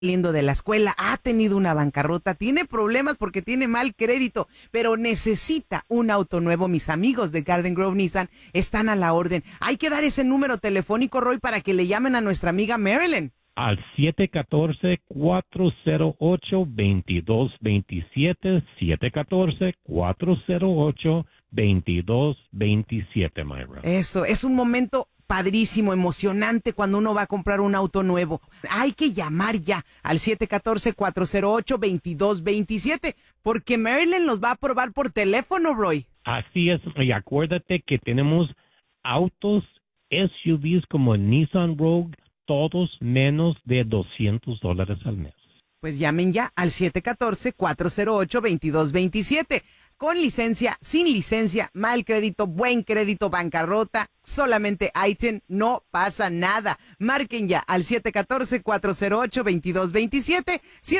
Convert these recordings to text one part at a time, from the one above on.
saliendo de la escuela, ha tenido una bancarrota, tiene problemas porque tiene mal crédito, pero necesita un auto nuevo. Mis amigos de Garden Grove Nissan están a la orden. Hay que dar ese número telefónico, Roy, para que le llamen a nuestra amiga Marilyn. Al 714-408-2227, 714-408-2227, Myra. Eso, es un momento padrísimo, emocionante cuando uno va a comprar un auto nuevo. Hay que llamar ya al 714-408-2227 porque Marilyn los va a probar por teléfono, Roy. Así es, y acuérdate que tenemos autos SUVs como el Nissan Rogue, todos menos de $200 al mes. Pues llamen ya al 714-408-2227. Con licencia, sin licencia, mal crédito, buen crédito, bancarrota, solamente ITIN, no pasa nada. Marquen ya al 714-408-2227,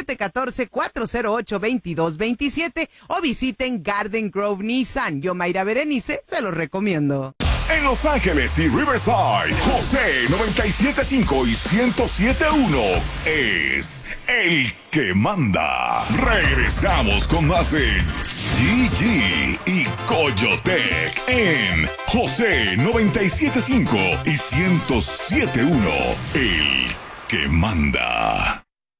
714-408-2227 o visiten Garden Grove Nissan. Yo, Mayra Berenice, se los recomiendo. En Los Ángeles y Riverside, José 97.5 y 107.1 es el que manda. Regresamos con más de GG y Coyotec en José 97.5 y 107.1, el que manda.